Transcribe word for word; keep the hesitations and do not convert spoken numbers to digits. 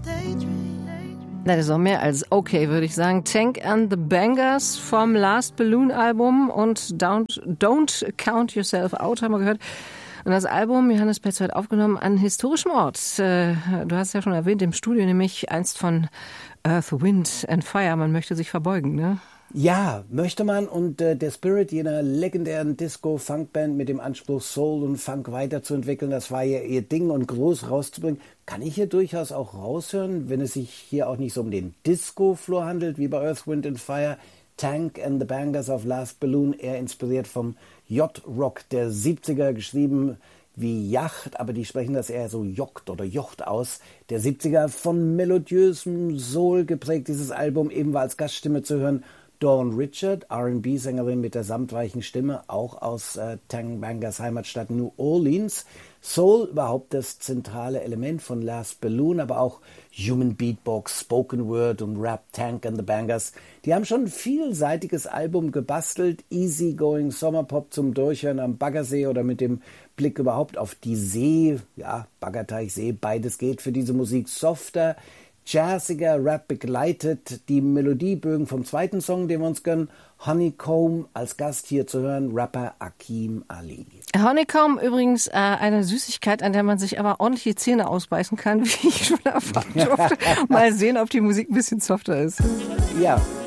Das ist auch mehr als okay, würde ich sagen. Tank and the Bangers vom Last Balloon Album und Don't, Don't Count Yourself Out haben wir gehört. Und das Album, Johannes Petzold, hat aufgenommen an historischem Ort. Du hast es ja schon erwähnt, im Studio, nämlich einst von Earth, Wind and Fire. Man möchte sich verbeugen, ne? Ja, möchte man. Und äh, der Spirit jener legendären Disco-Funk-Band mit dem Anspruch, Soul und Funk weiterzuentwickeln, das war ja ihr Ding und groß rauszubringen, kann ich hier durchaus auch raushören, wenn es sich hier auch nicht so um den Disco-Floor handelt, wie bei Earth, Wind and Fire. Tank and the Bangers of Last Balloon, eher inspiriert vom Yacht-Rock der siebziger, geschrieben wie Yacht, aber die sprechen das eher so Jocht oder Jocht aus. Der siebziger, von melodiösem Soul geprägt, dieses Album, eben war als Gaststimme zu hören Dawn Richard, R and B-Sängerin mit der samtweichen Stimme, auch aus äh, Tank Bangers Heimatstadt New Orleans. Soul überhaupt das zentrale Element von Last Balloon, aber auch Human Beatbox, Spoken Word und Rap. Tank and the Bangers. Die haben schon ein vielseitiges Album gebastelt, easygoing Sommerpop zum Durchhören am Baggersee oder mit dem Blick überhaupt auf die See, ja, Baggerteichsee, beides geht für diese Musik. Softer, jazziger Rap begleitet die Melodiebögen vom zweiten Song, den wir uns gönnen, Honeycomb, als Gast hier zu hören, Rapper Akeem Ali. Honeycomb übrigens äh, eine Süßigkeit, an der man sich aber ordentlich die Zähne ausbeißen kann, wie ich schon erfahren durfte. Mal sehen, ob die Musik ein bisschen softer ist. Ja,